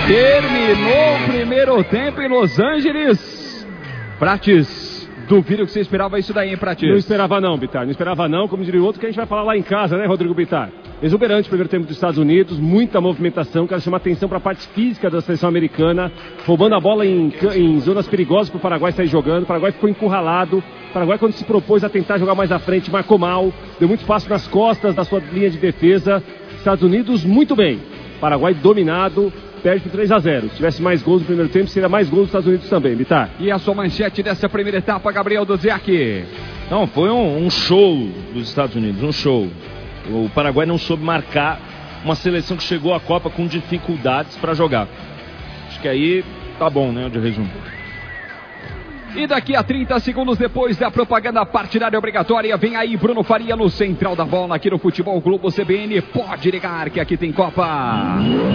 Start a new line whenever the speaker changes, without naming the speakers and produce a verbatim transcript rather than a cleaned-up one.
Terminou o primeiro tempo em Los Angeles. Prates, duvido que você esperava isso daí, hein, Prates?
Não esperava não, Bitar, não esperava não, como diria o outro, que a gente vai falar lá em casa, né, Rodrigo Bitar? Exuberante o primeiro tempo dos Estados Unidos, muita movimentação, quero chamar atenção para a parte física da seleção americana, roubando a bola em, em zonas perigosas para o Paraguai sair jogando. O Paraguai ficou encurralado. O Paraguai, quando se propôs a tentar jogar mais à frente, marcou mal, deu muito espaço nas costas da sua linha de defesa. Estados Unidos muito bem, Paraguai dominado, perde por três a zero. Se tivesse mais gols no primeiro tempo, seria mais gols dos Estados Unidos também, Bitar.
E a sua manchete dessa primeira etapa, Gabriel Duziak?
Não, foi um, um show dos Estados Unidos, um show. O Paraguai não soube marcar uma seleção que chegou à Copa com dificuldades para jogar. Acho que aí tá bom, né, de resumo.
E daqui a trinta segundos depois da propaganda partidária obrigatória, vem aí Bruno Faria no Central da Bola aqui no Futebol Globo C B N. Pode ligar que aqui tem Copa.